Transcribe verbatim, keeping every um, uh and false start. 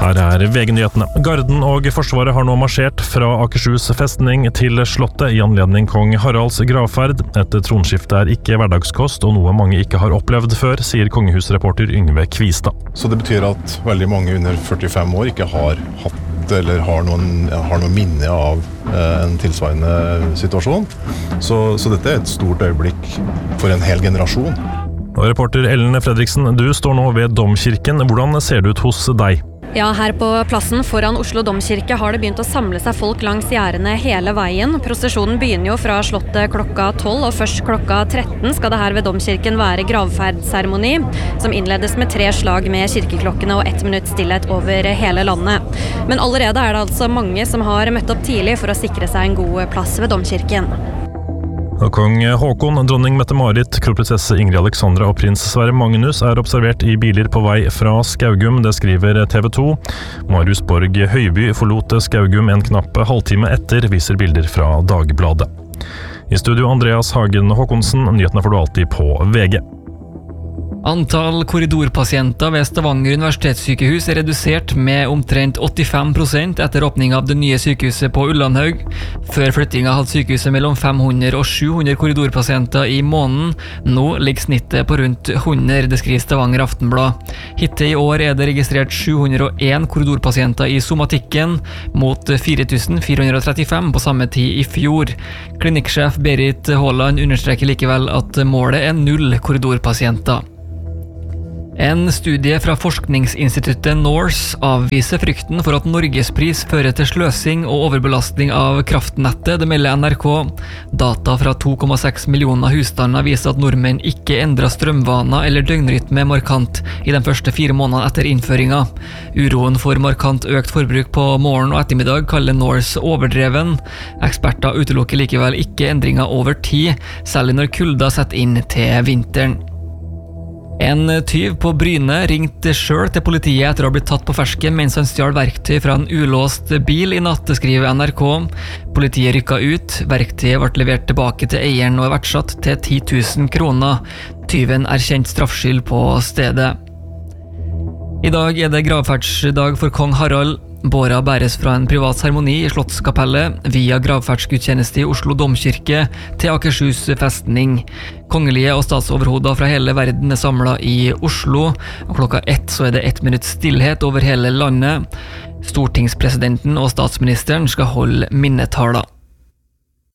Her er V G-nyhetene. Garden og Forsvaret har nå marsjert fra Akershus festning til Slottet i anledning kong Haralds gravferd. Et tronskifte er ikke hverdagskost og noe mange ikke har opplevd før, sier kongehusreporter Yngve Kvistad. Så det betyr at veldig mange under førtifem år ikke har hatt eller har noen, har noen minne av eh, en tilsvarende situasjon. Så, så dette er et stort øyeblikk for en hel generasjon. Og reporter Ellen Fredriksen, du står nå ved Domkirken. Hvordan ser det ut hos deg? Ja, her på plassen foran Oslo Domkirke har det begynt å samle seg folk langs gjerdene hele veien. Prosesjonen begynner jo fra Slottet klokka tolv, og først klokka tretten skal det her ved Domkirken være gravferdseremoni, som innledes med tre slag med kirkeklokkene og ett minutt stillhet over hele landet. Men allerede er det altså mange som har møtt opp tidlig for å sikre seg en god plass ved Domkirken. Kong Håkon, dronning Mette-Marit, kronprinsesse Ingrid Alexandra og prins Sverre Magnus er observert i biler på vei fra Skaugum, det skriver T V to. Marius Borg Høiby forlot Skaugum en knapp halvtime etter, viser bilder fra Dagbladet. I studio Andreas Hagen Håkonsen, nyhetene får du alltid på V G. Antall korridorpasienter ved Stavanger universitetssykehus er redusert med omtrent åttifem prosent etter åpning av det nye sykehuset på Ullandhaug. Før flyttinga hadde sykehuset mellom fem hundre og sju hundre korridorpasienter i måneden. Nå ligger snittet på rundt hundre, det skriver Stavanger Aftenblad. Hittil i år er det registrert sju hundre og en korridorpasienter i somatikken, mot fire tusen fire hundre og trettifem på samme tid i fjor. Klinikksjef Berit Haaland understreker likevel at målet er null korridorpasienter. En studie fra forskningsinstituttet Norse avviser frykten for at Norgespris fører til sløsing og overbelastning av kraftnettet, det melder N R K. Data fra to komma seks millioner husstander viser at nordmenn ikke endret strømvaner eller døgnrytme markant i de første fire månedene etter innføringa. Uroen for markant økt forbruk på morgen og ettermiddag kaller Norse overdreven. Eksperter utelukker likevel ikke endringer over tid, særlig når kulda setter inn til vinteren. En tyv på Bryne ringte selv til politiet etter å ha blitt tatt på fersken mens han stjal verktøy fra en ulåst bil i natt, skriver N R K. Politiet rykket ut, verktøyet ble levert tilbake til eieren og er verdsatt til ti tusen kroner. Tyven erkjent straffskyld på stedet. I dag er det gravferdsdag for kong Harald. Båra bæres fra en privat seremoni i Slottskapellet via gravferdsgudstjeneste i Oslo Domkirke til Akershus festning. Kongelige og statsoverhoder fra hele verden er samlet i Oslo, og klokka ett så er det ett minutt stillhet over hele landet. Stortingspresidenten og statsministeren skal holde minnetaler.